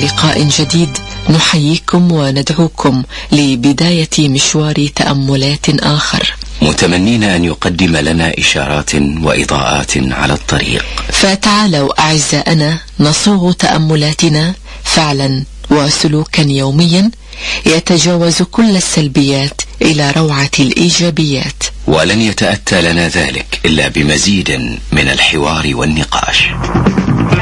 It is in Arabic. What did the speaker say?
لقاء جديد نحييكم وندعوكم لبداية مشوار تأملات آخر، متمنين أن يقدم لنا إشارات وإضاءات على الطريق. فتعالوا أعزائنا نصوغ تأملاتنا فعلا وسلوكا يوميا يتجاوز كل السلبيات إلى روعة الإيجابيات، ولن يتأتى لنا ذلك إلا بمزيد من الحوار والنقاش.